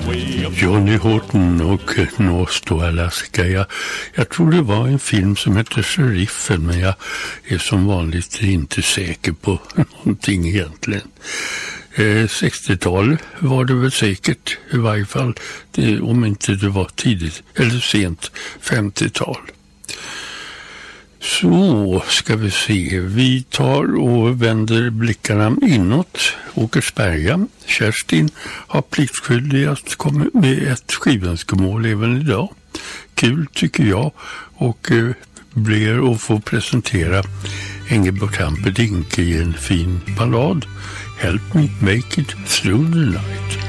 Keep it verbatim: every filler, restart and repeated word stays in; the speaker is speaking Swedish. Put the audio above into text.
Johnny Horton och North to Alaska. Jag, jag tror det var en film som heter Sheriffen, men jag är som vanligt inte säker på någonting egentligen. Eh, sextiotal var det väl säkert, i varje fall det, om inte det var tidigt eller sent femtiotal. Så ska vi se, vi tar och vänder blickarna inåt. Åkersberga, Kerstin har pliktskyldigast kommit med ett skivönskemål även idag. Kul tycker jag, och eh, blir att få presentera Engelbert Humperdinck i en fin ballad. Help me make it through the night.